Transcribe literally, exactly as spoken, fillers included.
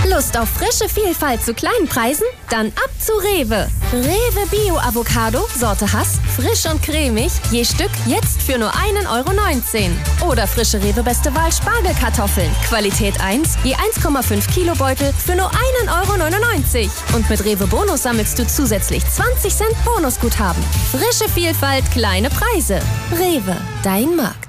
Lust auf frische Vielfalt zu kleinen Preisen? Dann ab zu Rewe. Rewe Bio Avocado, Sorte Hass, frisch und cremig, je Stück jetzt für nur ein Euro neunzehn. Oder frische Rewe Beste Wahl Spargelkartoffeln, Qualität eins, je eins Komma fünf Kilo Beutel für nur ein Euro neunundneunzig. Und mit Rewe Bonus sammelst du zusätzlich zwanzig Cent Bonusguthaben. Frische Vielfalt, kleine Preise. Rewe, dein Markt.